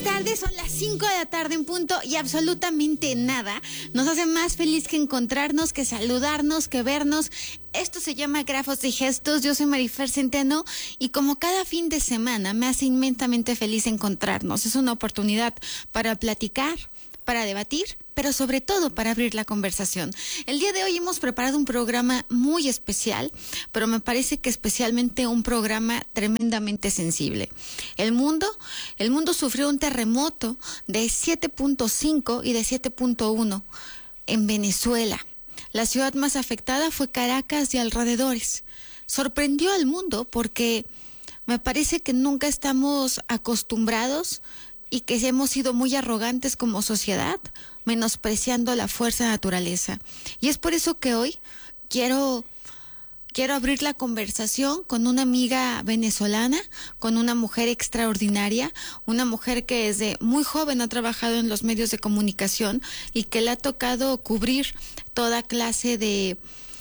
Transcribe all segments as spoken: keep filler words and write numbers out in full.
tardes, son las cinco de la tarde en punto y absolutamente nada nos hace más feliz que encontrarnos, que saludarnos, que vernos. Esto se llama Grafos y Gestos. Yo soy Marifer Centeno y como cada fin de semana me hace inmensamente feliz encontrarnos. Es una oportunidad para platicar, para debatir, pero sobre todo para abrir la conversación. El día de hoy hemos preparado un programa muy especial, pero me parece que especialmente un programa tremendamente sensible. El mundo, el mundo sufrió un terremoto de siete punto cinco y de siete punto uno en Venezuela. La ciudad más afectada fue Caracas y alrededores. Sorprendió al mundo porque me parece que nunca estamos acostumbrados y que hemos sido muy arrogantes como sociedad, menospreciando la fuerza de la naturaleza. Y es por eso que hoy quiero, quiero abrir la conversación con una amiga venezolana, con una mujer extraordinaria, una mujer que desde muy joven ha trabajado en los medios de comunicación y que le ha tocado cubrir toda clase de...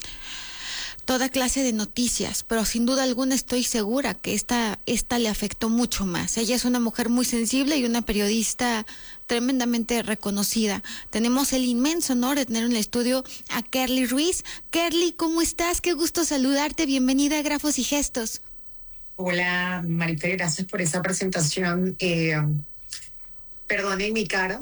toda clase de noticias, pero sin duda alguna estoy segura que esta, esta le afectó mucho más. Ella es una mujer muy sensible y una periodista tremendamente reconocida. Tenemos el inmenso honor de tener en el estudio a Kerly Ruiz. Kerly, ¿cómo estás? Qué gusto saludarte. Bienvenida a Grafos y Gestos. Hola, Marifer, gracias por esa presentación. Eh, perdonen mi cara.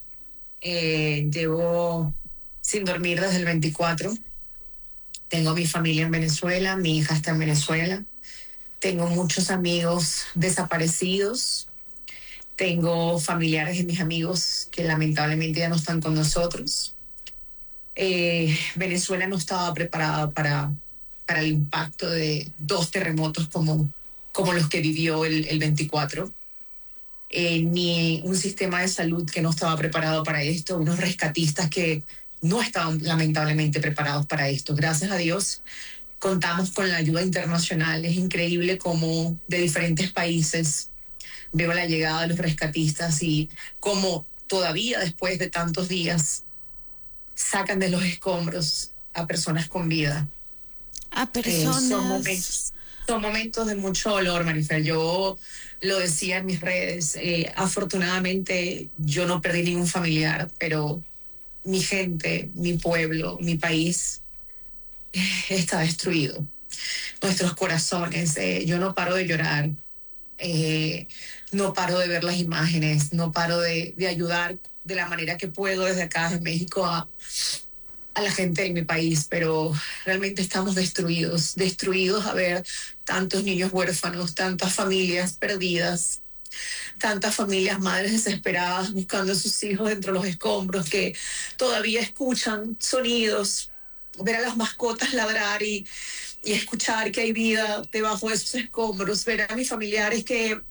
Eh, llevo sin dormir desde el veinticuatro. Tengo mi familia en Venezuela, mi hija está en Venezuela. Tengo muchos amigos desaparecidos. Tengo familiares de mis amigos que lamentablemente ya no están con nosotros. Eh, Venezuela no estaba preparada para, para el impacto de dos terremotos como, como los que vivió el, el veinticuatro. Eh, ni un sistema de salud que no estaba preparado para esto, unos rescatistas que no estaban lamentablemente preparados para esto. Gracias a Dios contamos con la ayuda internacional. Es increíble cómo de diferentes países veo la llegada de los rescatistas y cómo todavía después de tantos días sacan de los escombros a personas con vida. A personas... Eh, son, momentos, son momentos de mucho dolor, Marifer. Yo lo decía en mis redes. Eh, afortunadamente yo no perdí ningún familiar, pero mi gente, mi pueblo, mi país eh, está destruido. Nuestros corazones, eh, yo no paro de llorar, eh, no paro de ver las imágenes, no paro de, de ayudar de la manera que puedo desde acá, de México, a, a la gente de mi país, pero realmente estamos destruidos, destruidos a ver tantos niños huérfanos, tantas familias perdidas, tantas familias, madres desesperadas buscando a sus hijos dentro de los escombros que todavía escuchan sonidos, ver a las mascotas ladrar y, y escuchar que hay vida debajo de esos escombros, ver a mis familiares que,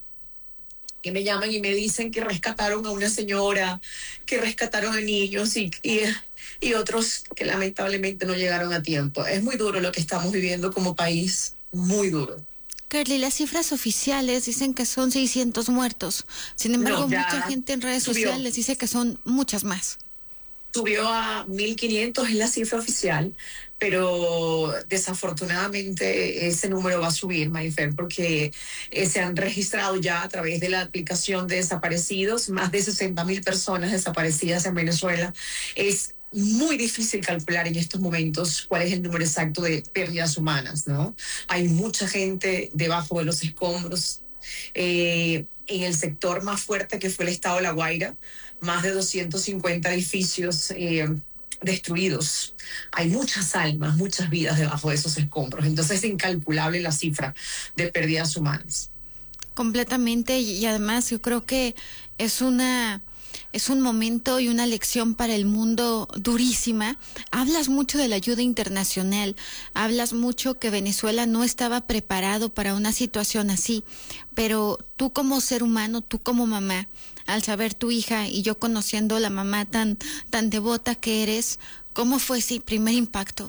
que me llaman y me dicen que rescataron a una señora, que rescataron a niños y, y, y otros que lamentablemente no llegaron a tiempo. Es muy duro lo que estamos viviendo como país, muy duro. Kerly, las cifras oficiales dicen que son seiscientos muertos. Sin embargo, no, mucha gente en redes subió. sociales dice que son muchas más. Subió a mil quinientos, es la cifra oficial, pero desafortunadamente ese número va a subir, Marifer, porque eh, se han registrado ya a través de la aplicación de desaparecidos más de sesenta mil personas desaparecidas en Venezuela. Es muy difícil calcular en estos momentos cuál es el número exacto de pérdidas humanas, ¿no? Hay mucha gente debajo de los escombros. Eh, en el sector más fuerte que fue el estado de La Guaira, más de doscientos cincuenta edificios eh, destruidos. Hay muchas almas, muchas vidas debajo de esos escombros. Entonces es incalculable la cifra de pérdidas humanas. Completamente, y además yo creo que es una... es un momento y una lección para el mundo durísima. Hablas mucho de la ayuda internacional, hablas mucho que Venezuela no estaba preparado para una situación así, pero tú como ser humano, tú como mamá, al saber tu hija y yo conociendo la mamá tan, tan devota que eres, ¿cómo fue ese primer impacto?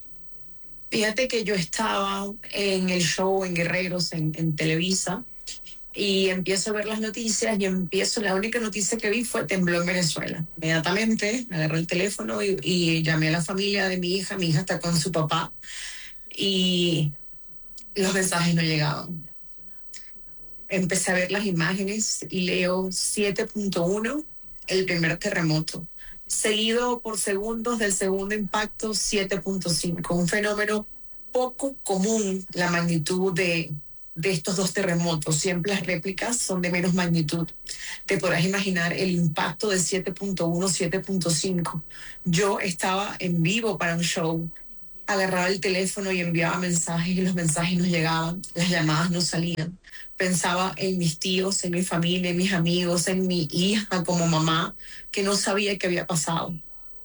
Fíjate que yo estaba en el show en Guerreros, en, en Televisa, y empiezo a ver las noticias y empiezo, la única noticia que vi fue tembló en Venezuela. Inmediatamente agarré el teléfono y, y llamé a la familia de mi hija, mi hija está con su papá y los mensajes no llegaban. empecé a ver las imágenes y leo siete punto uno, el primer terremoto, seguido por segundos del segundo impacto siete punto cinco, un fenómeno poco común, la magnitud de, de estos dos terremotos. Siempre las réplicas son de menos magnitud. Te podrás imaginar el impacto de siete punto uno, siete punto cinco. Yo estaba en vivo para un show, agarraba el teléfono y enviaba mensajes y los mensajes no llegaban, las llamadas no salían. Pensaba en mis tíos, en mi familia, en mis amigos, en mi hija como mamá, que no sabía qué había pasado.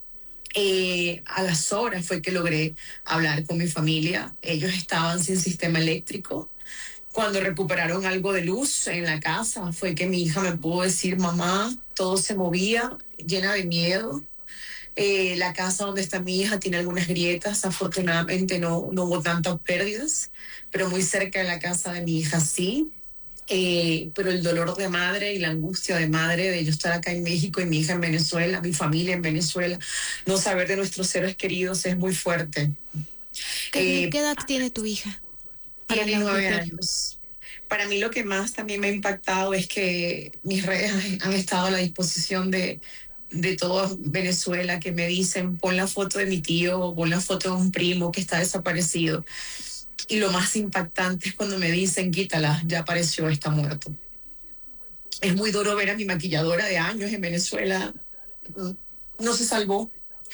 Eh, a las horas fue que logré hablar con mi familia. Ellos estaban sin sistema eléctrico. Cuando recuperaron algo de luz en la casa, fue que mi hija me pudo decir, mamá, todo se movía, llena de miedo. Eh, la casa donde está mi hija tiene algunas grietas, afortunadamente no, no hubo tantas pérdidas, pero muy cerca de la casa de mi hija sí. Eh, pero el dolor de madre y la angustia de madre de yo estar acá en México y mi hija en Venezuela, mi familia en Venezuela, no saber de nuestros seres queridos es muy fuerte. ¿Qué, eh, ¿qué edad tiene tu hija? Tiene nueve años. Para mí lo que más también me ha impactado es que mis redes han estado a la disposición de, de toda Venezuela, que me dicen, pon la foto de mi tío, pon la foto de un primo que está desaparecido. Y lo más impactante es cuando me dicen, quítala, ya apareció, está muerto. Es muy duro ver a mi maquilladora de años en Venezuela, no se salvó.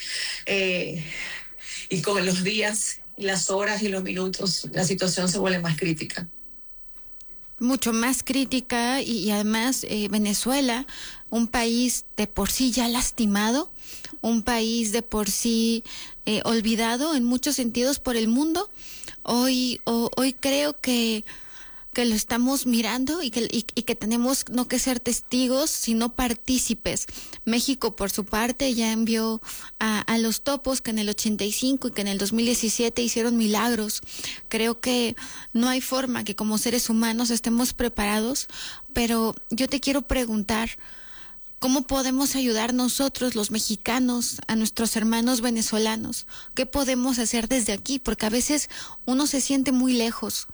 Eh, y con los días, las horas y los minutos, la situación se vuelve más crítica. Mucho más crítica y, y además eh, Venezuela, un país de por sí ya lastimado, un país de por sí eh, olvidado en muchos sentidos por el mundo. Hoy, o, hoy creo que, que lo estamos mirando y que, y, y que tenemos no que ser testigos, sino partícipes. México, por su parte, ya envió a, a los topos que en el ochenta y cinco y que en el dos mil diecisiete hicieron milagros. Creo que no hay forma que como seres humanos estemos preparados, pero yo te quiero preguntar, ¿cómo podemos ayudar nosotros, los mexicanos, a nuestros hermanos venezolanos? ¿Qué podemos hacer desde aquí? Porque a veces uno se siente muy lejos.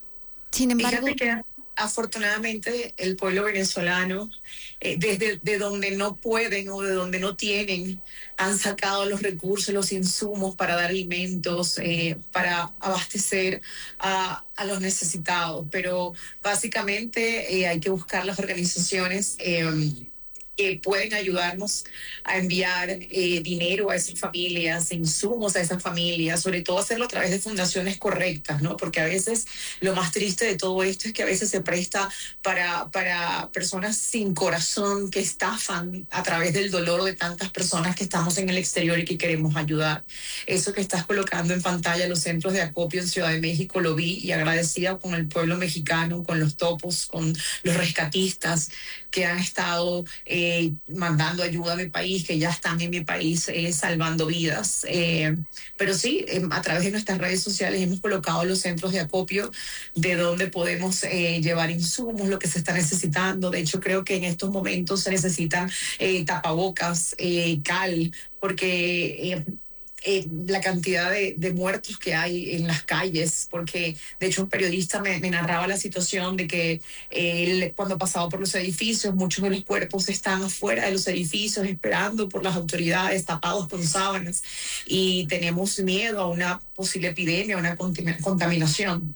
Sin embargo... Fíjate que afortunadamente el pueblo venezolano, eh, desde de donde no pueden o de donde no tienen, han sacado los recursos, los insumos para dar alimentos, eh, para abastecer a, a los necesitados. Pero básicamente eh, hay que buscar las organizaciones Eh, que pueden ayudarnos a enviar eh, dinero a esas familias, insumos a esas familias, sobre todo hacerlo a través de fundaciones correctas, ¿no? Porque a veces lo más triste de todo esto es que a veces se presta para, para personas sin corazón que estafan a través del dolor de tantas personas que estamos en el exterior y que queremos ayudar. Eso que estás colocando en pantalla, los centros de acopio en Ciudad de México, lo vi y agradecida con el pueblo mexicano, con los topos, con los rescatistas que han estado eh, mandando ayuda a mi país, que ya están en mi país eh, salvando vidas. Eh, pero sí, eh, a través de nuestras redes sociales hemos colocado los centros de acopio de donde podemos eh, llevar insumos, lo que se está necesitando. De hecho, creo que en estos momentos se necesitan eh, tapabocas, eh, cal, porque... Eh, Eh, la cantidad de, de muertos que hay en las calles, porque de hecho un periodista me, me narraba la situación de que él cuando pasaba por los edificios, muchos de los cuerpos están afuera de los edificios esperando por las autoridades, tapados con sábanas, y tenemos miedo a una posible epidemia, a una contaminación.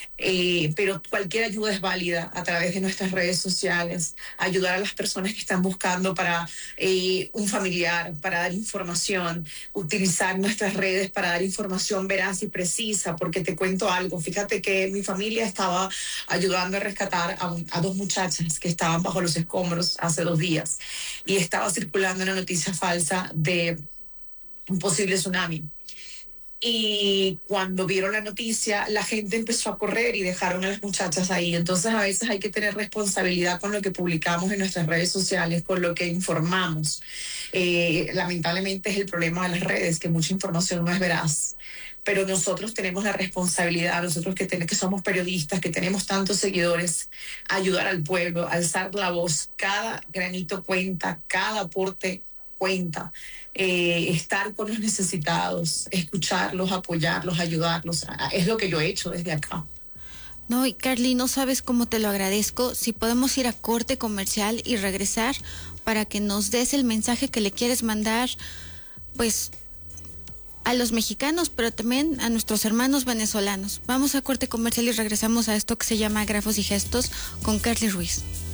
Eh, pero cualquier ayuda es válida a través de nuestras redes sociales, ayudar a las personas que están buscando para eh, un familiar, para dar información, utilizar nuestras redes para dar información veraz y precisa, porque te cuento algo, fíjate que mi familia estaba ayudando a rescatar a, un, a dos muchachas que estaban bajo los escombros hace dos días y estaba circulando una noticia falsa de un posible tsunami. Y cuando vieron la noticia, la gente empezó a correr y dejaron a las muchachas ahí. Entonces a veces hay que tener responsabilidad con lo que publicamos en nuestras redes sociales, con lo que informamos. Eh, lamentablemente es el problema de las redes, que mucha información no es veraz. Pero nosotros tenemos la responsabilidad, nosotros que, ten, que somos periodistas, que tenemos tantos seguidores, ayudar al pueblo, alzar la voz. Cada granito cuenta, cada aporte cuenta. Eh, estar con los necesitados, escucharlos, apoyarlos, ayudarlos. Es lo que yo he hecho desde acá. No, y Carly, no sabes cómo te lo agradezco. Si podemos ir a corte comercial y regresar para que nos des el mensaje que le quieres mandar, pues, a los mexicanos, pero también a nuestros hermanos venezolanos. Vamos a corte comercial y regresamos a esto que se llama Grafos y Gestos con Carly Ruiz.